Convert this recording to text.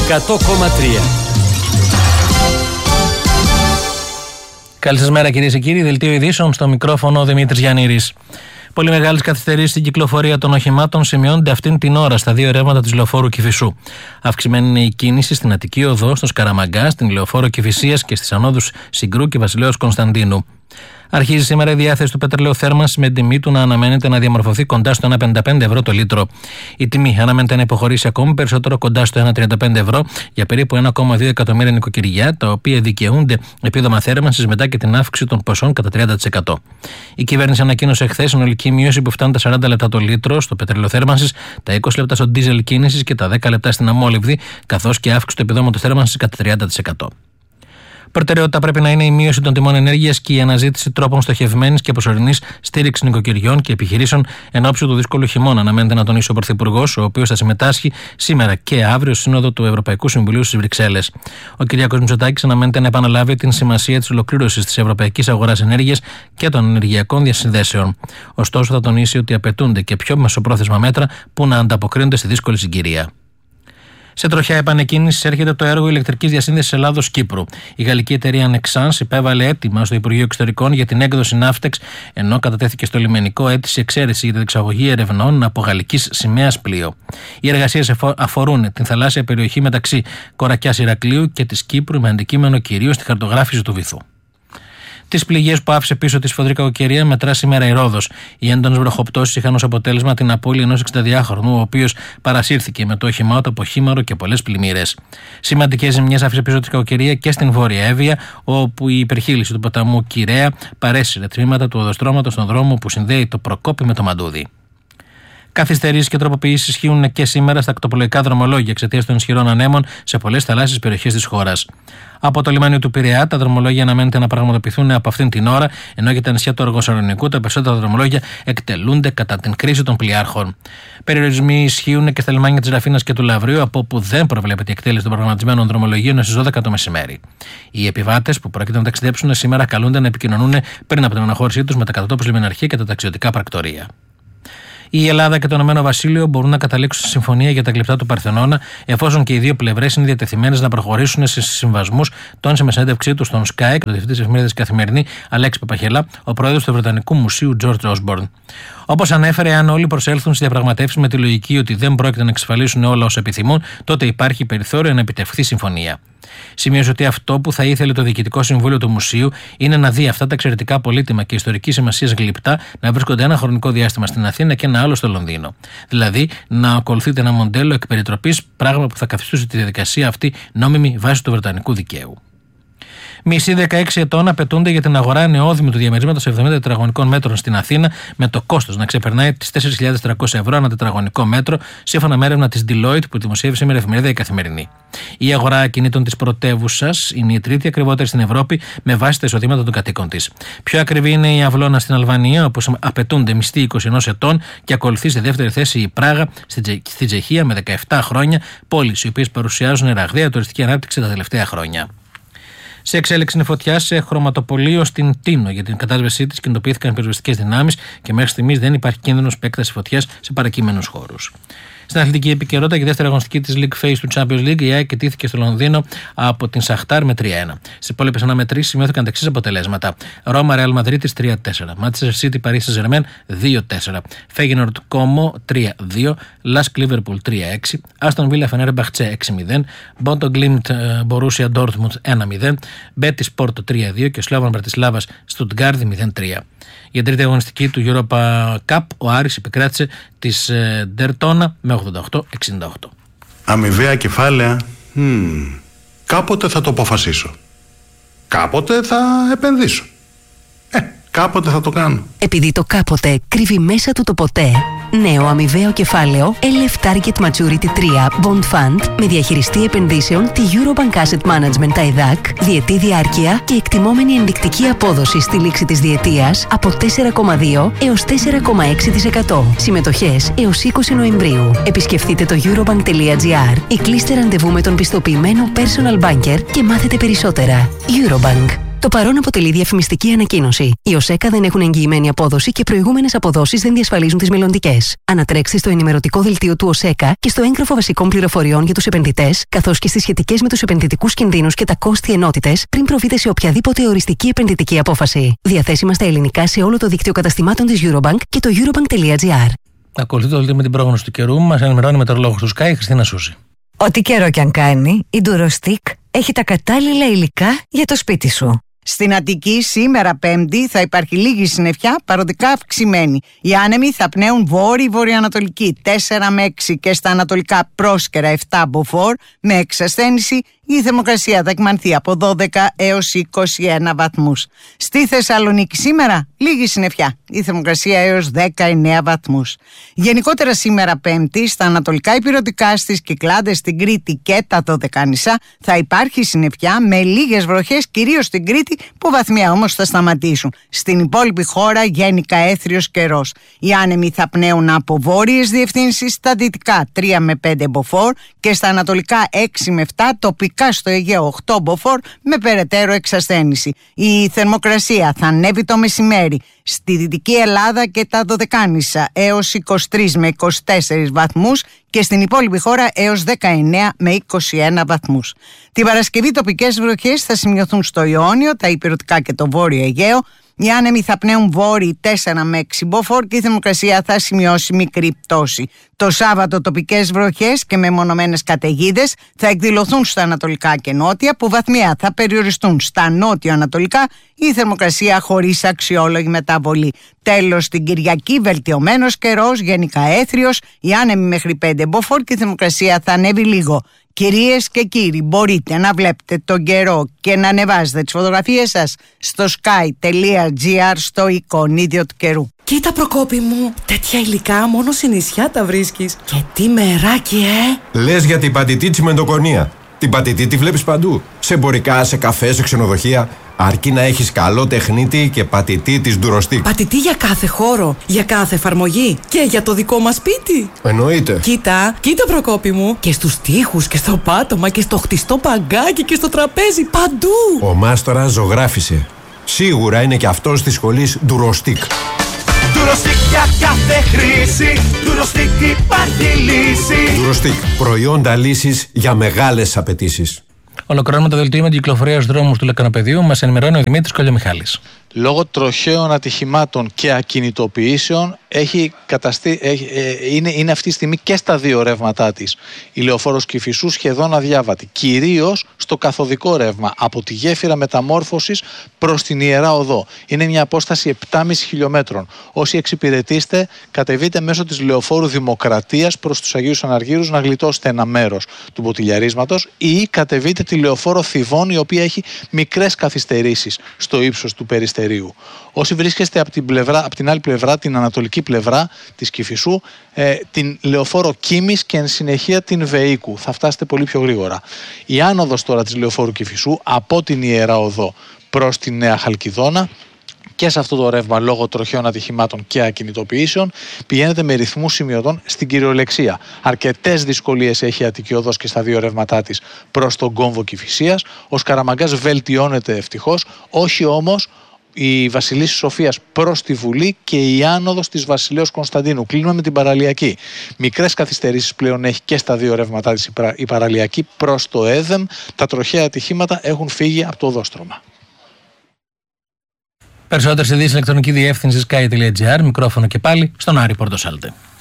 100,3. Καλή σας μέρα, κυρίες και κύριοι. Δελτίο ειδήσεων, στο μικρόφωνο ο Δημήτρης Γιαννήρης. Πολύ μεγάλες καθυστερήσεις στην κυκλοφορία των οχημάτων σημειώνονται αυτήν την ώρα στα δύο ρεύματα της λεωφόρου Κηφισού. Αυξημένη είναι η κίνηση στην Αττική Οδό, στο Σκαραμαγκά, στην λεωφόρο Κηφισίας και στις ανόδους Συγκρού και Βασιλέως Κωνσταντίνου. Αρχίζει σήμερα η διάθεση του πετρελαίου θέρμανσης με τιμή του να αναμένεται να διαμορφωθεί κοντά στο 1,55 ευρώ το λίτρο. Η τιμή αναμένεται να υποχωρήσει ακόμη περισσότερο κοντά στο 1,35 ευρώ για περίπου 1,2 εκατομμύρια νοικοκυριά, τα οποία δικαιούνται επίδομα θέρμανσης μετά και την αύξηση των ποσών κατά 30%. Η κυβέρνηση ανακοίνωσε χθες συνολική μείωση που φτάνει τα 40 λεπτά το λίτρο στο πετρελαίου θέρμανσης, τα 20 λεπτά στο ντίζελ κίνησης και τα 10 λεπτά στην αμόλυβδη, καθώς και αύξηση του επιδόματος θέρμανσης κατά 30%. Προτεραιότητα πρέπει να είναι η μείωση των τιμών ενέργειας και η αναζήτηση τρόπων στοχευμένης και προσωρινής στήριξης νοικοκυριών και επιχειρήσεων εν ώψη του δύσκολου χειμώνα, αναμένεται να τονίσει ο Πρωθυπουργός, ο οποίος θα συμμετάσχει σήμερα και αύριο στη Σύνοδο του Ευρωπαϊκού Συμβουλίου στις Βρυξέλλες. Ο Κυριάκος Μητσοτάκης αναμένεται να επαναλάβει την σημασία της ολοκλήρωσης της ευρωπαϊκής αγοράς ενέργειας και των ενεργειακών διασυνδέσεων. Ωστόσο, θα τονίσει ότι απαιτούνται και πιο μεσοπρόθεσμα μέτρα που να ανταποκρίνονται στη δύσκολη συγκυρία. Σε τροχιά επανεκκίνησης έρχεται το έργο ηλεκτρικής διασύνδεσης Ελλάδος-Κύπρου. Η γαλλική εταιρεία Nexans υπέβαλε αίτημα στο Υπουργείο Εξωτερικών για την έκδοση ναύτεξ, ενώ κατατέθηκε στο λιμενικό αίτηση εξαίρεση για την εξαγωγή ερευνών από γαλλικής σημαίας πλοίο. Οι εργασίες αφορούν την θαλάσσια περιοχή μεταξύ Κορακιάς Ηρακλείου και της Κύπρου, με αντικείμενο κυρίως τη χαρτογράφηση του βυθού. Τις πληγές που άφησε πίσω τη σφοδρή κακοκαιρία μετρά σήμερα η Ρόδος. Οι έντονες βροχοπτώσεις είχαν ως αποτέλεσμα την απώλεια ενός 62χρονου, ο οποίος παρασύρθηκε με το όχημά του από χήμαρο και πολλές πλημμύρες. Σημαντικές ζημιές άφησε πίσω τη κακοκαιρία και στην Βόρεια Εύβοια, όπου η υπερχείληση του ποταμού Κυραία παρέσυρε τμήματα του οδοστρώματος στον δρόμο που συνδέει το Προκόπη με το Μαντούδι. Καθυστερήσεις και τροποποιήσεις ισχύουν και σήμερα στα ακτοπλοϊκά δρομολόγια εξαιτίας των ισχυρών ανέμων σε πολλές θαλάσσιες περιοχές της χώρας. Από το λιμάνιο του Πειραιά, τα δρομολόγια αναμένεται να πραγματοποιηθούν από αυτήν την ώρα, ενώ για τα νησιά του Αργοσαλονικού τα περισσότερα δρομολόγια εκτελούνται κατά την κρίση των πλοιάρχων. Περιορισμοί ισχύουν και στα λιμάνια της Ραφίνας και του Λαυρίου, από όπου δεν προβλέπεται η εκτέλεση των προγραμματισμένων δρομολογίων στις 12 το μεσημέρι. Οι επιβάτες που πρόκειται να ταξιδέψουν σήμερα καλούνται να επικοινωνούν πριν από την αναχώρησή τους με τα κατατόπους λιμεναρχεία και τα ταξιδιωτικά πρακτορεία. Η Ελλάδα και το Ηνωμένο Βασίλειο μπορούν να καταλήξουν σε συμφωνία για τα γλυπτά του Παρθενώνα, εφόσον και οι δύο πλευρές είναι διατεθειμένες να προχωρήσουν σε συμβασμούς, τόνισε με συνέντευξή του στον Sky και το διευθυντή της εφημερίδας Καθημερινή, Αλέξη Παπαχελά, ο πρόεδρος του Βρετανικού Μουσείου George Osborne. Όπως ανέφερε, αν όλοι προσέλθουν στις διαπραγματεύσεις με τη λογική ότι δεν πρόκειται να εξασφαλίσουν όλα όσα επιθυμούν, τότε υπάρχει περιθώριο να επιτευχθεί συμφωνία. Σημείωσε ότι αυτό που θα ήθελε το Διοικητικό Συμβούλιο του Μουσείου είναι να δει αυτά τα εξαιρετικά πολύτιμα και ιστορική σημασία γλυπτά να βρίσκονται ένα χρονικό διάστημα στην Αθήνα και ένα άλλο στο Λονδίνο. Δηλαδή, να ακολουθείται ένα μοντέλο εκ περιτροπής, πράγμα που θα καθιστούσε τη διαδικασία αυτή νόμιμη βάσει του βρετανικού δικαίου. Μισοί 16 ετών απαιτούνται για την αγορά νεόδημου του διαμερίσματος 70 τετραγωνικών μέτρων στην Αθήνα, με το κόστος να ξεπερνάει τις 4.300 ευρώ ανά τετραγωνικό μέτρο, σύμφωνα με έρευνα της Deloitte που δημοσίευσε σήμερα η εφημερίδα Η Καθημερινή. Η αγορά ακινήτων της πρωτεύουσας είναι η τρίτη ακριβότερη στην Ευρώπη με βάση τα εισοδήματα των κατοίκων της. Πιο ακριβή είναι η Αυλώνα στην Αλβανία, όπου απαιτούνται μισθοί 21 ετών, και ακολουθεί στη δεύτερη θέση η Πράγα στην Τσεχία με 17 χρόνια, πόλεις οι οποίες παρουσιάζουν ραγδαία τουριστική ανάπτυξη τα τελευταία χρόνια. Σε εξέλιξη είναι φωτιά σε χρωματοπωλείο στην Τίνο. Για την κατάσβεσή της κινητοποιήθηκαν πυροσβεστικές δυνάμεις και μέχρι στιγμής δεν υπάρχει κίνδυνος επέκτασης φωτιάς σε παρακείμενους χώρους. Στην αθλητική επικαιρότητα, και η δεύτερη αγωνιστική της League Phase του Champions League, η ΑΕΚ ετήθηκε στο Λονδίνο από την Σαχτάρ με 3-1. Στις υπόλοιπες αναμετρήσεις σημειώθηκαν τα εξής αποτελέσματα: Ρώμα Real Madrid 3-4, Manchester City Paris Saint-Germain 2-4, Feyenoord Como 3-2, Lask Liverpool 3-6, Aston Villa Fenerbahce 6-0, Bodo Glimt Borussia Dortmund 1-0, Betis Porto 3-2 και Slovan Bratislavas Stuttgart 0-3. Για τρίτη αγωνιστική του Europa Cup, ο Άρης επικράτησε της Ντερτόνα με 88-68. Αμοιβαία κεφάλαια, κάποτε θα το αποφασίσω. Κάποτε θα επενδύσω. Κάποτε θα το κάνω. Επειδή το κάποτε κρύβει μέσα του το ποτέ, νέο αμοιβαίο κεφάλαιο LF Target Maturity 3 Bond Fund με διαχειριστή επενδύσεων τη Eurobank Asset Management ΤΑΙΔΑΚ, διετή διάρκεια και εκτιμόμενη ενδεικτική απόδοση στη λήξη της διετίας από 4,2 έως 4,6%. Συμμετοχές έως 20 Νοεμβρίου. Επισκεφτείτε το eurobank.gr ή κλείστε ραντεβού με τον πιστοποιημένο personal banker και μάθετε περισσότερα. Eurobank. Το παρόν αποτελεί διαφημιστική ανακοίνωση. Οι ΟΣΕΚΑ δεν έχουν εγγυημένη απόδοση και προηγούμενες αποδόσεις δεν διασφαλίζουν τις μελλοντικές. Ανατρέξτε στο ενημερωτικό δελτίο του ΟΣΕΚΑ και στο έγγραφο βασικών πληροφοριών για τους επενδυτές, καθώς και στις σχετικές με τους επενδυτικούς κινδύνους και τα κόστη ενότητες, πριν προβείτε σε οποιαδήποτε οριστική επενδυτική απόφαση. Διαθέσιμα στα ελληνικά σε όλο το δίκτυο καταστημάτων της Eurobank και το eurobank.gr. Ακολουθεί το δελτίο με την πρόγνωση του καιρού. Μας ενημερώνει η μετεωρολόγος του Sky, Χριστίνα Σούση. Ό,τι καιρό κι αν κάνει, η Durostick έχει τα κατάλληλα υλικά για το σπίτι σου. Στην Αττική σήμερα Πέμπτη θα υπάρχει λίγη συννεφιά, παροδικά αυξημένη. Οι άνεμοι θα πνέουν βόρειο-βορειοανατολική 4 με 6 και στα ανατολικά πρόσκαιρα 7 μποφόρ με εξασθένηση. Η θερμοκρασία θα εκμανθεί από 12 έως 21 βαθμούς. Στη Θεσσαλονίκη σήμερα λίγη συννεφιά, η θερμοκρασία έως 19 βαθμούς. Γενικότερα σήμερα Πέμπτη στα ανατολικά ηπειρωτικά, στις Κυκλάδες, στην Κρήτη και τα Δωδεκάνησα θα υπάρχει συννεφιά με λίγες βροχές, κυρίως στην Κρήτη που βαθμία όμως θα σταματήσουν. Στην υπόλοιπη χώρα γενικά έθριος καιρός. Οι άνεμοι θα πνέουν από βόρειες διευθύνσεις, στα δυτικά 3 με 5 μποφόρ και στα ανατολικά 6 με 7, τοπικά στο Αιγαίο 8 μποφόρ με περαιτέρω εξασθένηση. Η θερμοκρασία θα ανέβει το μεσημέρι στη Δυτική Ελλάδα και τα Δωδεκάνησα έως 23 με 24 βαθμούς και στην υπόλοιπη χώρα έως 19 με 21 βαθμούς. Την Παρασκευή τοπικές βροχές θα σημειωθούν στο Ιόνιο, τα ηπειρωτικά και το Βόρειο Αιγαίο. Οι άνεμοι θα πνέουν βόρειοι 4 με 6 μποφόρ και η θερμοκρασία θα σημειώσει μικρή πτώση. Το Σάββατο τοπικές βροχές και μεμονωμένες καταιγίδες θα εκδηλωθούν στα ανατολικά και νότια, που βαθμία θα περιοριστούν στα νότιο-ανατολικά, η θερμοκρασία χωρίς αξιόλογη μεταβολή. Τέλος, την Κυριακή βελτιωμένος καιρός, γενικά έθριος, οι άνεμοι μέχρι 5 μποφόρ και η θερμοκρασία θα ανέβει λίγο. Κυρίες και κύριοι, μπορείτε να βλέπετε τον καιρό και να ανεβάζετε τις φωτογραφίες σας στο sky.gr στο εικονίδιο του καιρού. Κοίτα Προκόπη μου, τέτοια υλικά μόνο σε νησιά τα βρίσκεις. Και τι μεράκι, Λες για την πατητή τσιμεντοκονία. Την πατητή τη βλέπεις παντού. Σε εμπορικά, σε καφέ, σε ξενοδοχεία. Αρκεί να έχεις καλό τεχνίτη και πατητή της Durostick. Πατητή για κάθε χώρο, για κάθε εφαρμογή και για το δικό μας σπίτι. Εννοείται. Κοίτα Προκόπη μου, και στους τοίχους και στο πάτωμα και στο χτιστό παγκάκι και στο τραπέζι, παντού. Ο μάστορας ζωγράφισε. Σίγουρα είναι και αυτός της σχολής Durostick. Durostick για κάθε χρήση, Durostick υπάρχει λύση. Durostick, προϊόντα λύσης για μεγάλες απαιτήσεις. Ολοκληρώνουμε το δελτίο με την κυκλοφορία στους δρόμους του Λεκανοπεδίου. Μας ενημερώνει ο Δημήτρης Κολιομιχάλης. Λόγω τροχαίων ατυχημάτων και ακινητοποιήσεων είναι αυτή τη στιγμή και στα δύο ρεύματά της η λεωφόρος Κηφισού σχεδόν αδιάβατη. Κυρίως στο καθοδικό ρεύμα από τη γέφυρα μεταμόρφωσης προς την Ιερά Οδό. Είναι μια απόσταση 7,5 χιλιόμετρων. Όσοι εξυπηρετήσετε, κατεβείτε μέσω της λεωφόρου Δημοκρατίας προς τους Αγίους Αναργύρους να γλιτώσετε ένα μέρος του μποτιλιαρίσματος, ή κατεβείτε τη λεωφόρο Θηβών, η οποία έχει μικρές καθυστερήσεις στο ύψος του περιστερίου. Όσοι βρίσκεστε από την άλλη πλευρά, την ανατολική πλευρά της Κηφισού, την λεωφόρο Κίμης και εν συνεχεία την Βεΐκου, θα φτάσετε πολύ πιο γρήγορα. Η άνοδος τώρα της λεωφόρου Κηφισού από την Ιερά Οδό προς τη Νέα Χαλκιδόνα, και σε αυτό το ρεύμα λόγω τροχαίων ατυχημάτων και ακινητοποιήσεων πηγαίνετε με ρυθμούς σημειωτών στην κυριολεξία. Αρκετές δυσκολίες έχει η Αττική Οδός και στα δύο ρεύματά της προς τον κόμβο Κηφισίας. Ο Σκαραμαγκάς βελτιώνεται ευτυχώς, όχι όμως η Βασιλίσσης Σοφίας προς τη Βουλή και η άνοδος της Βασιλέως Κωνσταντίνου. Κλείνουμε με την παραλιακή. Μικρές καθυστερήσεις πλέον έχει και στα δύο ρεύματά της η παραλιακή προς το ΕΔΕΜ. Τα τροχαία ατυχήματα έχουν φύγει από το οδόστρωμα. Περισσότερες ειδήσεις ηλεκτρονική διεύθυνση sky.gr, μικρόφωνο και πάλι στον Άρη Πορτοσάλτε.